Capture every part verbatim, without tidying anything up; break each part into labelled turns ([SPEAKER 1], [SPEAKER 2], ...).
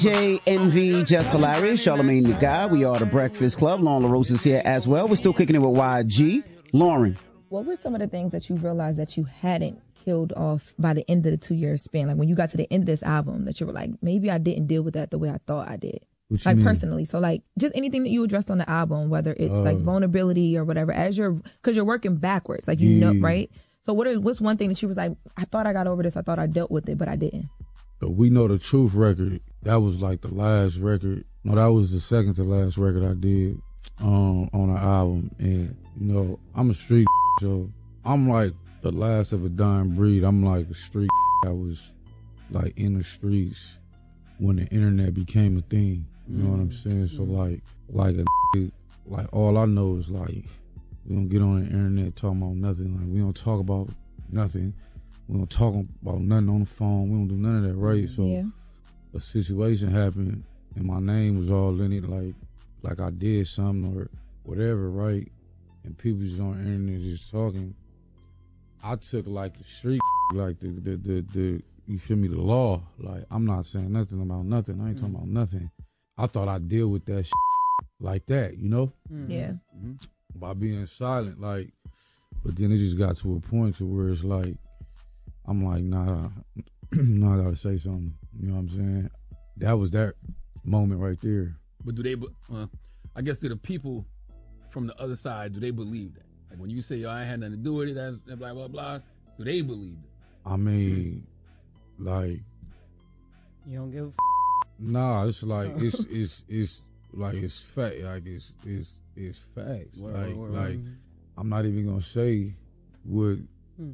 [SPEAKER 1] J N V, Just Hilarious, Charlamagne the Guy. We are the Breakfast Club. Lauren LaRose is here as well. We're still kicking it with Y G. Lauren.
[SPEAKER 2] What were some of the things that you realized that you hadn't killed off by the end of the two-year span? Like when you got to the end of this album that you were like, maybe I didn't deal with that the way I thought I did. Like mean? Personally. So like just anything that you addressed on the album, whether it's uh, like vulnerability or whatever, as you're, because you're working backwards, like you yeah. know, right? So what are, what's one thing that you was like, I thought I got over this, I thought I dealt with it, but I didn't?
[SPEAKER 3] The We Know the Truth record, that was like the last record. No, that was the second to last record I did um, on the album. And, you know, I'm a street so I'm like the last of a dying breed. I'm like a street that was like in the streets when the internet became a thing. You know mm-hmm. what I'm saying? So like, like a like all I know is like, we don't get on the internet talking about nothing. Like we don't talk about nothing. We don't talk about nothing on the phone. We don't do none of that, right? So yeah. a situation happened and my name was all in it, like like I did something or whatever, right? And people just on the internet just talking. I took like the street, like the the the, the you feel me, the law. Like I'm not saying nothing about nothing. I ain't talking about nothing. I thought I'd deal with that shit like that, you know?
[SPEAKER 2] Mm-hmm. Yeah.
[SPEAKER 3] Mm-hmm. By being silent, like, but then it just got to a point to where it's like, I'm like, nah, nah, I gotta say something. You know what I'm saying? That was that moment right there.
[SPEAKER 4] But do they, uh, I guess, do the people from the other side, do they believe that? Like when you say, yo, I ain't had nothing to do with it, that's blah, blah, blah, do they believe it?
[SPEAKER 3] I mean, like.
[SPEAKER 5] You don't give a f***?
[SPEAKER 3] Nah, it's like, it's, it's, it's, like, it's fact, like, it's, it's, it's facts. Word, like, word, like, word. I'm not even gonna say what hmm.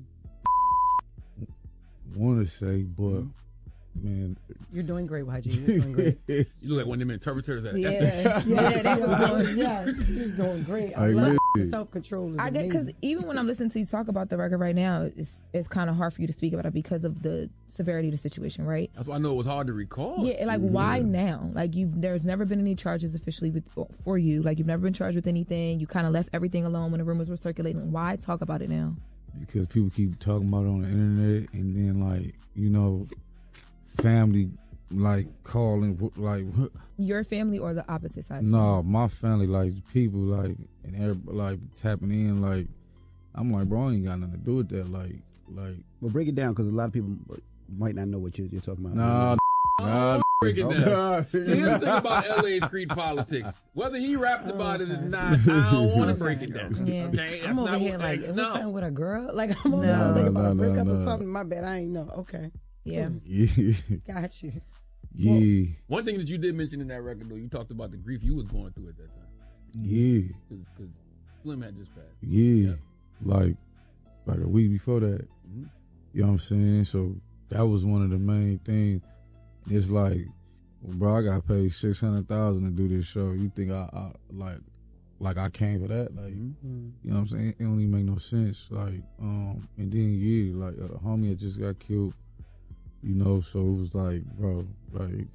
[SPEAKER 3] want to say, but man,
[SPEAKER 5] you're doing great, Y G. You're doing great.
[SPEAKER 4] You look like one of them interpreters at
[SPEAKER 5] yeah, yeah, yeah, that was doing, yeah, he's doing great. I, I love self control.
[SPEAKER 2] I get because even when I'm listening to you talk about the record right now, it's it's kind of hard for you to speak about it because of the severity of the situation, right?
[SPEAKER 4] That's why I know it was hard to recall.
[SPEAKER 2] Yeah, like yeah. why now? Like you've there's never been any charges officially with for you. Like you've never been charged with anything. You kind of left everything alone when the rumors were circulating. Why talk about it now?
[SPEAKER 3] Because people keep talking about it on the internet, and then like you know, family like calling like
[SPEAKER 2] your family or the opposite side.
[SPEAKER 3] No, my family, like people like and everybody like tapping in. Like I'm like, bro, I ain't got nothing to do with that. Like, like.
[SPEAKER 1] Well, break it down because a lot of people might not know what you're, you're talking about.
[SPEAKER 3] Nah, nah.
[SPEAKER 4] Break it
[SPEAKER 3] okay.
[SPEAKER 4] down. See, here's the thing about L A street politics. Whether he rapped about it or not, I don't want to break it down.
[SPEAKER 5] Yeah.
[SPEAKER 4] Okay,
[SPEAKER 5] I'm over here like, what's no. something with a girl? Like I'm over here
[SPEAKER 2] no.
[SPEAKER 5] thinking about
[SPEAKER 3] no,
[SPEAKER 5] a breakup
[SPEAKER 3] no,
[SPEAKER 5] or
[SPEAKER 3] no.
[SPEAKER 5] something. My bad, I ain't know. Okay.
[SPEAKER 2] Yeah.
[SPEAKER 3] Yeah.
[SPEAKER 5] Got you.
[SPEAKER 3] Yeah.
[SPEAKER 4] Well, one thing that you did mention in that record, though, you talked about the grief you was going through at that time.
[SPEAKER 3] Yeah.
[SPEAKER 4] Because Slim had just passed.
[SPEAKER 3] Yeah. yeah. Like, like a week before that.
[SPEAKER 4] Mm-hmm.
[SPEAKER 3] You know what I'm saying? So that was one of the main things. It's like, well, bro, I got paid six hundred thousand to do this show. You think I, I like, like I came for that? Like, mm-hmm. you know what I'm saying? It don't even make no sense. Like, um, and then yeah, like a homie had just got killed. You know, so it was like, bro, like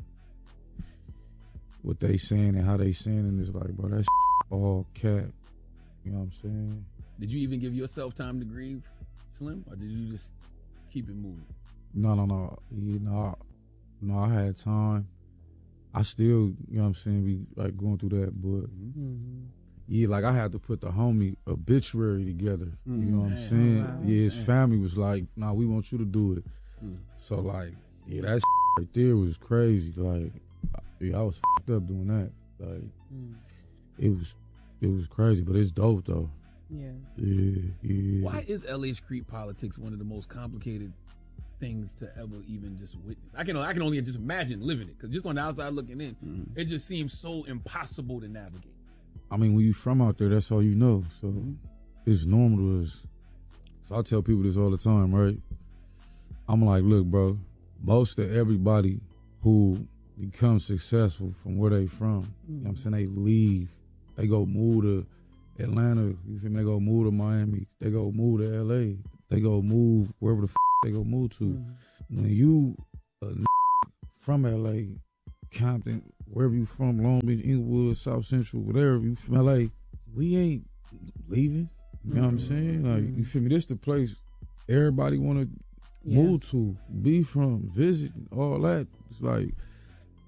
[SPEAKER 3] what they saying and how they saying, and it's like, bro, that's all cap. You know what I'm saying?
[SPEAKER 4] Did you even give yourself time to grieve, Slim, or did you just keep it moving?
[SPEAKER 3] No, no, no. Yeah, no, no, I had time. I still, you know what I'm saying, be like going through that, but mm-hmm. yeah, like I had to put the homie obituary together. Mm-hmm. You know what I'm saying? Oh, wow. Yeah, his family was like, nah, we want you to do it. Mm-hmm. So like, yeah, that right there was crazy. Like, yeah, I was fucked up doing that. Like, mm. it was, it was crazy, but it's dope though.
[SPEAKER 5] Yeah.
[SPEAKER 3] Yeah, yeah.
[SPEAKER 4] Why is L A street politics one of the most complicated things to ever even just witness? I can I can only just imagine living it, because just on the outside looking in, mm. it just seems so impossible to navigate.
[SPEAKER 3] I mean, when you from out there, that's all you know. So mm-hmm. it's normal to us. So I tell people this all the time, right? I'm like, look, bro, most of everybody who becomes successful from where they from, mm-hmm. you know what I'm saying, they leave, they go move to Atlanta, you feel me? They go move to Miami, they go move to L A, they go move wherever the f- they go move to. Mm-hmm. When you a n- from L A, Compton, wherever you from, Long Beach, Inglewood, South Central, whatever, you from L A, we ain't leaving. You know mm-hmm. what I'm saying? Like, you feel me? This the place everybody want to yeah. move to, be from, visit, all that. It's like,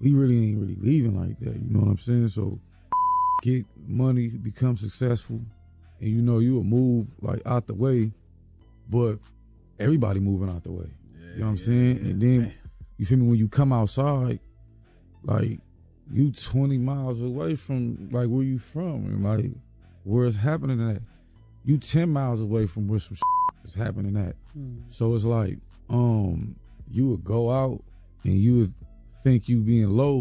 [SPEAKER 3] we really ain't really leaving like that. You know what I'm saying? So get money, become successful, and you know you will move like out the way, but everybody moving out the way. Yeah, you know what I'm saying? Yeah, and then man. You feel me, when you come outside, like you twenty miles away from like where you from and like where it's happening at. You ten miles away from where some shit is happening at. Mm. So it's like, um, you would go out and you would think you being low,